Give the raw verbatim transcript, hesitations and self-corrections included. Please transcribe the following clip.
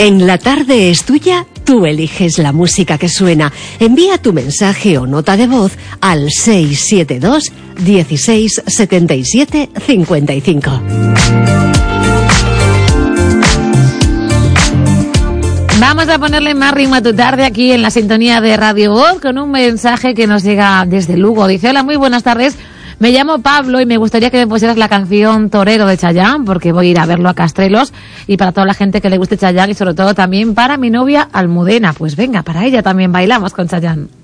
En La Tarde es Tuya, tú eliges la música que suena. Envía tu mensaje o nota de voz al seis siete dos, dieciséis, setenta y siete, cincuenta y cinco. Vamos a ponerle más ritmo a tu tarde aquí en la sintonía de Radio Voz con un mensaje que nos llega desde Lugo. Dice: hola, muy buenas tardes. Me llamo Pablo y me gustaría que me pusieras la canción Torero de Chayanne, porque voy a ir a verlo a Castrelos, y para toda la gente que le guste Chayanne y sobre todo también para mi novia Almudena. Pues venga, para ella también bailamos con Chayanne.